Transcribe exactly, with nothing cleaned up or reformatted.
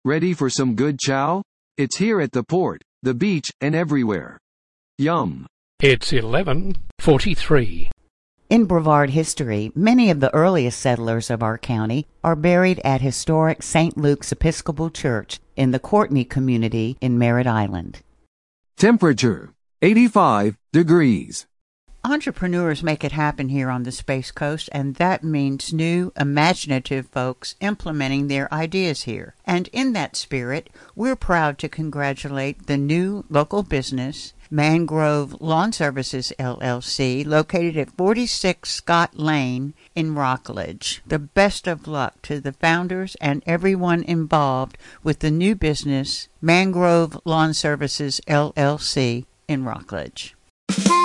Ready for some good chow? It's here at the port, the beach, and everywhere. Yum. It's eleven forty-three. In Brevard history, many of the earliest settlers of our county are buried at historic Saint Luke's Episcopal Church in the Courtney community in Merritt Island. Temperature, eighty-five degrees. Entrepreneurs make it happen here on the Space Coast, and that means new, imaginative folks implementing their ideas here. And in that spirit, we're proud to congratulate the new local business, Mangrove Lawn Services, L L C, located at forty-six Scott Lane in Rockledge. The best of luck to the founders and everyone involved with the new business, Mangrove Lawn Services, L L C, in Rockledge.